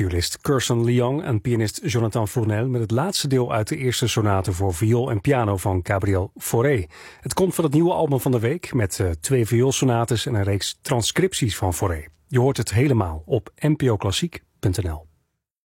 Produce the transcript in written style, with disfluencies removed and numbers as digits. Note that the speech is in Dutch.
violist Curson Leong en pianist Jonathan Fournel met het laatste deel uit de eerste sonate voor viool en piano van Gabriel Fauré. Het komt van het nieuwe album van de week met 2 vioolsonates en een reeks transcripties van Fauré. Je hoort het helemaal op npoklassiek.nl.